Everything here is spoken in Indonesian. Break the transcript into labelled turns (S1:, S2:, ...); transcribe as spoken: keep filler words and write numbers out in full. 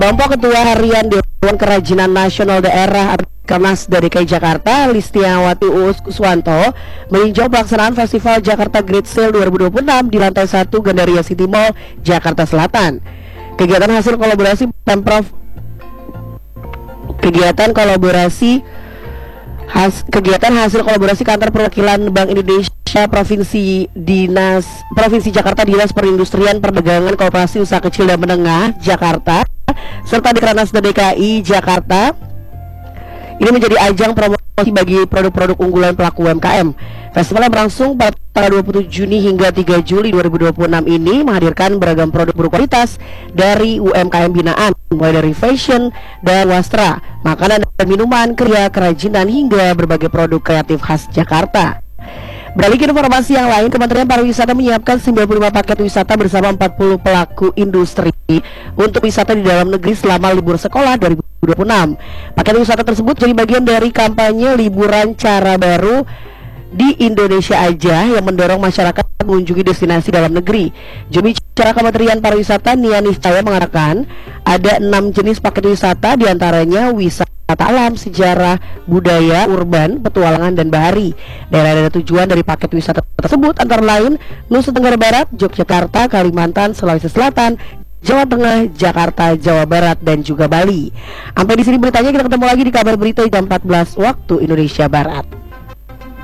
S1: Tompo Ketua Harian Dewan Kerajinan Nasional Daerah Kernas dari D K I Jakarta, Listiawati Uus Kuswanto, meninjau pelaksanaan Festival Jakarta Great Sale dua ribu dua puluh enam di lantai satu Gandaria City Mall, Jakarta Selatan. Kegiatan hasil kolaborasi Pemprov Kegiatan kolaborasi Has, kegiatan hasil kolaborasi kantor perwakilan Bank Indonesia Provinsi Dinas Provinsi Jakarta Dinas Perindustrian Perdagangan Koperasi Usaha Kecil dan Menengah Jakarta serta di Kernas D K I Jakarta ini menjadi ajang promosi bagi produk-produk unggulan pelaku U M K M. Festival yang berlangsung pada tanggal dua puluh tujuh Juni hingga tiga Juli dua ribu dua puluh enam ini menghadirkan beragam produk berkualitas dari U M K M binaan, mulai dari fashion dan wastra, makanan dan minuman, karya kerajinan hingga berbagai produk kreatif khas Jakarta. Beralih ke informasi yang lain, Kementerian Pariwisata menyiapkan sembilan puluh lima paket wisata bersama empat puluh pelaku industri untuk wisata di dalam negeri selama libur sekolah dua ribu dua puluh enam. Paket wisata tersebut jadi bagian dari kampanye liburan cara baru di Indonesia aja yang mendorong masyarakat mengunjungi destinasi dalam negeri. Juru bicara Kementerian Pariwisata Nia Niscaya mengatakan ada enam jenis paket wisata, diantaranya wisata alam, sejarah, budaya, urban, petualangan, dan bahari. Daerah-daerah tujuan dari paket wisata tersebut antara lain Nusa Tenggara Barat, Yogyakarta, Kalimantan, Sulawesi Selatan, Jawa Tengah, Jakarta, Jawa Barat, dan juga Bali. Sampai di sini beritanya, kita ketemu lagi di kabar berita jam empat belas waktu Indonesia Barat.